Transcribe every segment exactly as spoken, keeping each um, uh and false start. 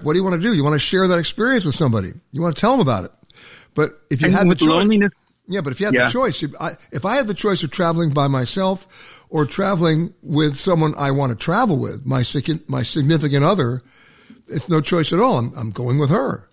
what do you want to do? You want to share that experience with somebody. You want to tell them about it. But if you and had the choice, loneliness, yeah, but if you had yeah. the choice, if I, if I had the choice of traveling by myself or traveling with someone I want to travel with, my my significant other, it's no choice at all. I'm, I'm going with her.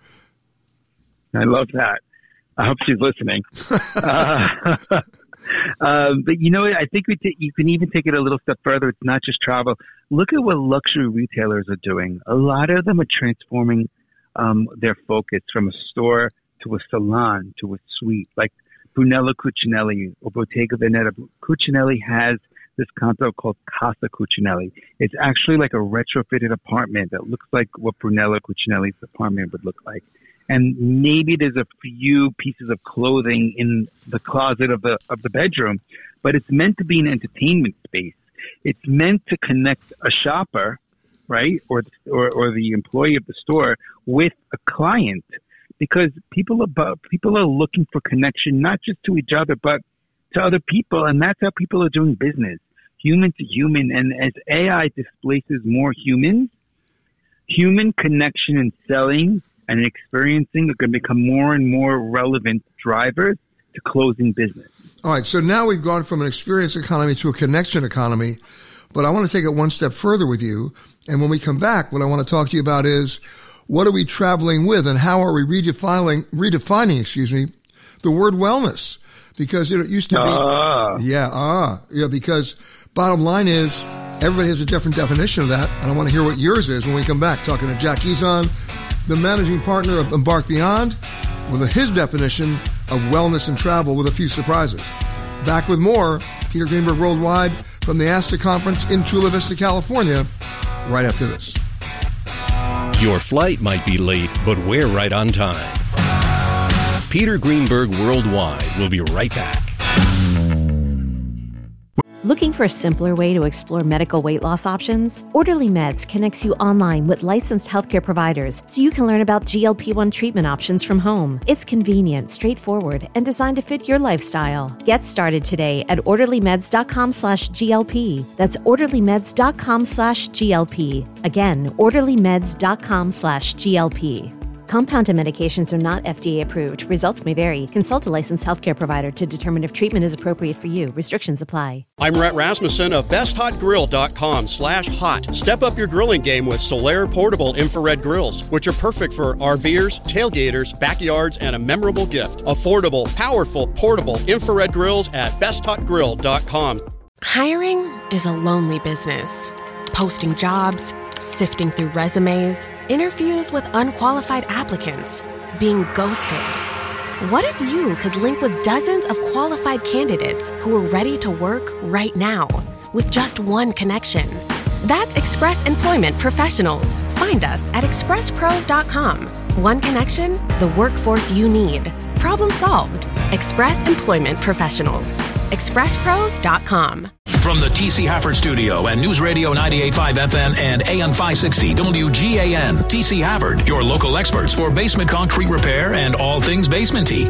I love that. I hope she's listening. uh, uh, but you know, I think we t- you can even take it a little step further. It's not just travel. Look at what luxury retailers are doing. A lot of them are transforming um, their focus from a store to a salon to a suite. Like Brunello Cucinelli or Bottega Veneta. Cucinelli has this concept called Casa Cucinelli. It's actually like a retrofitted apartment that looks like what Brunello Cucinelli's apartment would look like. And maybe there's a few pieces of clothing in the closet of the of the bedroom, but it's meant to be an entertainment space. It's meant to connect a shopper, right, or or, or the employee of the store with a client, because people are people are looking for connection, not just to each other, but to other people, and that's how people are doing business, human to human. And as A I displaces more humans, human connection and selling and experiencing are going to become more and more relevant drivers to closing business. All right, so now we've gone from an experience economy to a connection economy, but I want to take it one step further with you. And when we come back, what I want to talk to you about is what are we traveling with and how are we redefining, redefining, excuse me, the word wellness? Because it used to be, ah. yeah, ah, yeah, because bottom line is everybody has a different definition of that. And I want to hear what yours is when we come back, talking to Jack Ezon, the managing partner of Embark Beyond, with his definition of wellness and travel with a few surprises. Back with more, Peter Greenberg Worldwide from the ASTA Conference in Chula Vista, California, right after this. Your flight might be late, but we're right on time. Peter Greenberg Worldwide will be right back. Looking for a simpler way to explore medical weight loss options? Orderly Meds connects you online with licensed healthcare providers so you can learn about G L P one treatment options from home. It's convenient, straightforward, and designed to fit your lifestyle. Get started today at orderlymeds.com slash GLP. That's orderlymeds.com slash GLP. Again, orderlymeds.com slash GLP. Compounded medications are not F D A approved. Results may vary. Consult a licensed healthcare provider to determine if treatment is appropriate for you. Restrictions apply. I'm Rhett Rasmussen of best hot grill dot com slash hot. Step up your grilling game with Solaire portable infrared grills, which are perfect for RVers, tailgaters, backyards, and a memorable gift. Affordable, powerful, portable infrared grills at best hot grill dot com. Hiring is a lonely business. Posting jobs, sifting through resumes, interviews with unqualified applicants, being ghosted. What if you could link with dozens of qualified candidates who are ready to work right now with just one connection? That's Express Employment Professionals. Find us at express pros dot com. One connection, the workforce you need. Problem solved. Express Employment Professionals. express pros dot com. From the T C Hafford Studio and News Radio ninety-eight point five F M and A M five sixty W G A N, T C Hafford, your local experts for basement concrete repair and all things basement-y.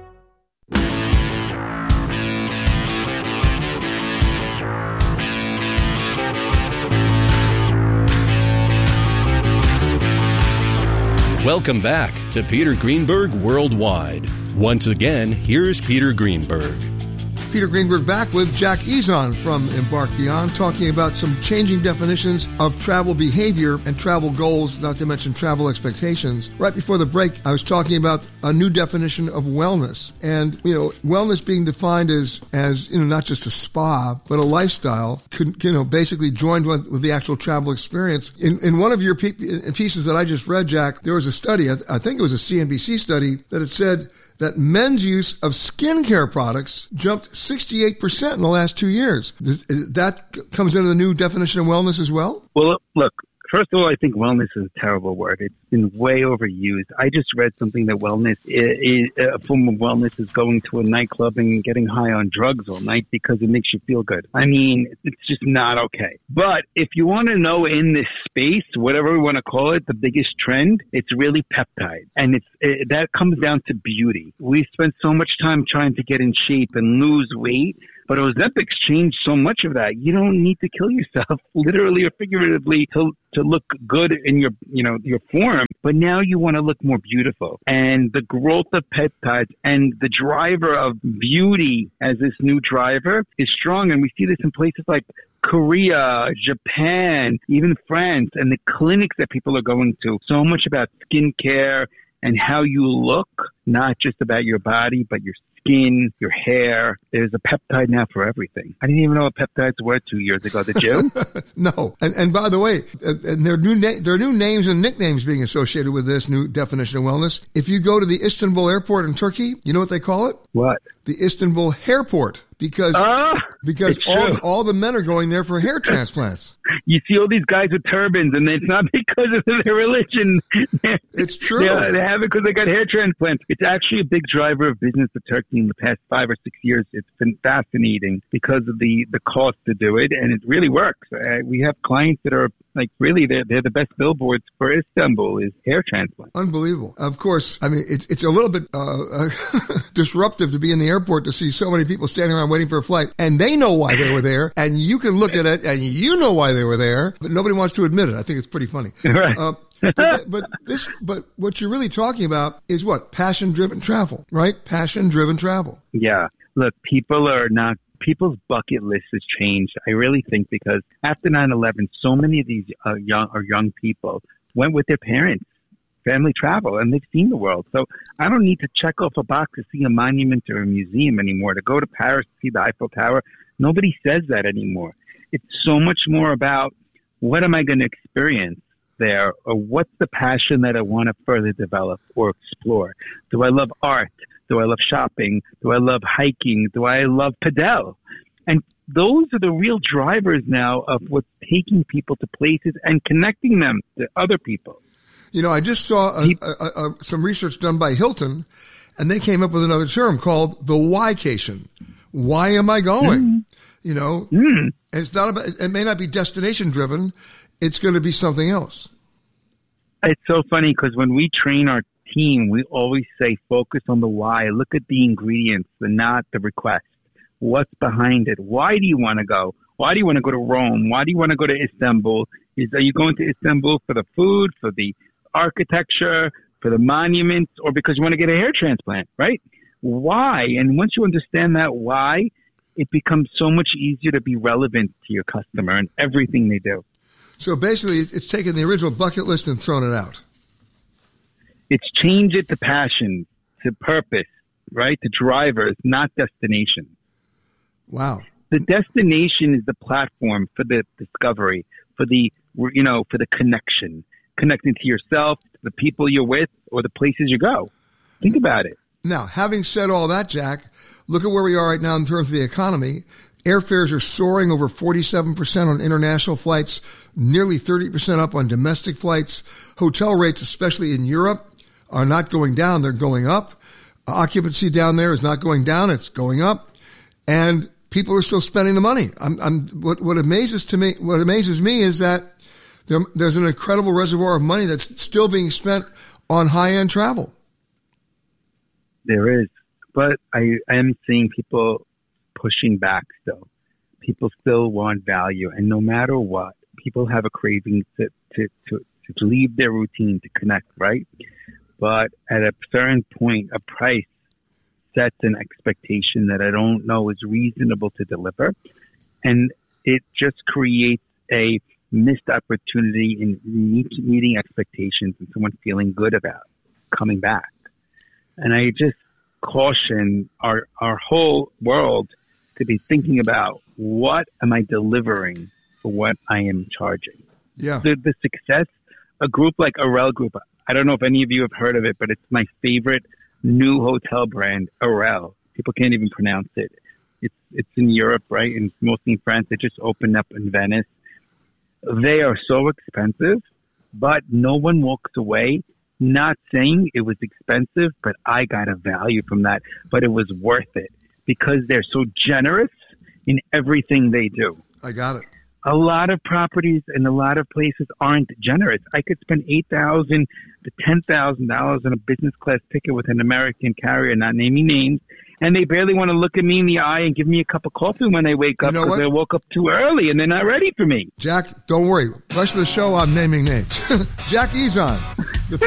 Welcome back to Peter Greenberg Worldwide. Once again, here's Peter Greenberg. Peter Greenberg back with Jack Ezon from Embark Beyond, talking about some changing definitions of travel behavior and travel goals, not to mention travel expectations. Right before the break, I was talking about a new definition of wellness. And, you know, wellness being defined as, as you know, not just a spa, but a lifestyle, could, you know, basically joined with, with the actual travel experience. In, in one of your pe- pieces that I just read, Jack, there was a study, I, th- I think it was a C N B C study, that it said that men's use of skincare products jumped sixty-eight percent in the last two years. That comes into the new definition of wellness as well? Well, look, first of all, I think wellness is a terrible word. It's been way overused. I just read something that wellness, is, a form of wellness is going to a nightclub and getting high on drugs all night because it makes you feel good. I mean, it's just not okay. But if you want to know in this space, whatever we want to call it, the biggest trend, it's really peptide. And it's it, that comes down to beauty. We spend so much time trying to get in shape and lose weight, But Ozempic's changed so much of that. You don't need to kill yourself, literally or figuratively, to to look good in your, you know, your form. But now you want to look more beautiful. And the growth of peptides and the driver of beauty as this new driver is strong. And we see this in places like Korea, Japan, even France, and the clinics that people are going to. So much about skincare and how you look, not just about your body, but your skin, your hair. There's a peptide now for everything. I didn't even know what peptides were two years ago. Did you? No. And and by the way, and there are new na- there are new names and nicknames being associated with this new definition of wellness. If you go to the Istanbul airport in Turkey, you know what they call it? What? The Istanbul Hairport. Because uh, because all all the men are going there for hair transplants. You see all these guys with turbans, and it's not because of their religion. It's true. Yeah, they have it because they got hair transplants. It's actually a big driver of business for Turkey in the past five or six years. It's been fascinating because of the, the cost to do it, and it really works. Uh, we have clients that are like, really, they're, they're the best billboards for Istanbul is hair transplant. Unbelievable. Of course, I mean, it's, it's a little bit uh, uh, disruptive to be in the airport to see so many people standing around waiting for a flight, and they know why they were there, and you can look at it, and you know why they were there, but nobody wants to admit it. I think it's pretty funny. Right. Uh, but, th- but this, but what you're really talking about is what? Passion-driven travel, right? Passion-driven travel. Yeah. Look, people are not, people's bucket list has changed. I really think because after nine eleven, so many of these uh, young or young people went with their parents, family travel, and they've seen the world. So I don't need to check off a box to see a monument or a museum anymore, to go to Paris to see the Eiffel Tower. Nobody says that anymore. It's so much more about what am I going to experience there, or what's the passion that I want to further develop or explore. Do I love art? Do I love shopping? Do I love hiking? Do I love padel? And those are the real drivers now of what's taking people to places and connecting them to other people. You know, I just saw a, a, a, some research done by Hilton, and they came up with another term called the whycation. Why am I going? Mm. You know, mm. it's not about, it may not be destination driven. It's going to be something else. It's so funny because when we train our team, we always say focus on the why. Look at the ingredients, the not the request. What's behind it? Why do you want to go? Why do you want to go to Rome? Why do you want to go to Istanbul? Is are you going to Istanbul for the food, for the architecture, for the monuments, or because you want to get a hair transplant, right? Why? And once you understand that why, it becomes so much easier to be relevant to your customer and everything they do. So basically, it's taken the original bucket list and thrown it out. It's changed it to passion, to purpose, right? To drivers, not destination. Wow. The destination is the platform for the discovery, for the, you know, for the connection, connecting to yourself, to the people you're with, or the places you go. Think about it. Now, having said all that, Jack, look at where we are right now in terms of the economy. Airfares are soaring over forty-seven percent on international flights, nearly thirty percent up on domestic flights. Hotel rates, especially in Europe, are not going down. They're going up. Occupancy down there is not going down. It's going up. And people are still spending the money. I'm, I'm, what, what amazes to me, what amazes me is that there, there's an incredible reservoir of money that's still being spent on high-end travel. There is. But I, I am seeing people pushing back still. People still want value. And no matter what, people have a craving to, to, to, to leave their routine, to connect, right? But at a certain point, a price sets an expectation that I don't know is reasonable to deliver. And it just creates a missed opportunity in meet, meeting expectations and someone feeling good about coming back. And I just caution our, our whole world to be thinking about what am I delivering for what I am charging. Yeah. The, the success, a group like Arel Group, I don't know if any of you have heard of it, but it's my favorite new hotel brand, Arel. People can't even pronounce it. It's it's in Europe, right? And mostly in France. It just opened up in Venice. They are so expensive, but no one walks away not saying it was expensive, but I got a value from that. But it was worth it because they're so generous in everything they do. I got it. A lot of properties and a lot of places aren't generous. I could spend eight thousand dollars to ten thousand dollars on a business class ticket with an American carrier, not naming names, and they barely want to look at me in the eye and give me a cup of coffee when they wake up You know because what? they woke up too early and they're not ready for me. Jack, don't worry. Rest of the show, I'm naming names. Jack Ezon.